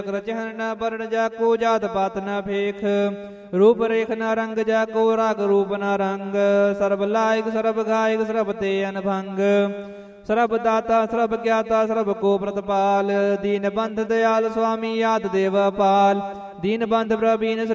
ਚਿਹਨ ਨ ਵਰਣ ਜਾਕੋ ਜਾਤ ਪਾਤ ਨ ਫੇਖ ਰੂਪ ਰੇਖ ਨ ਰੰਗ ਜਾਕੋ ਰਾਗ ਰੂਪ ਨ ਰੰਗ ਸਰਬ ਲਾਇਕ ਸਰਬ ਗਾਇਕ ਸਰਬ ਤੇ ਅਨਭੰਗ ਸਰਬ ਦਾਤਾ ਸਰਬ ਗਿਆਤਾ ਸਰਬ ਕੋ ਪ੍ਰਤਪਾਲ ਦੀਨ ਬੰਧ ਦਿਆਲ ਸੁਆਮੀ ਆਦ ਦੇਵ ਪਾਲ ਦੀਨ ਬੰਧ ਪ੍ਰਵੀਨ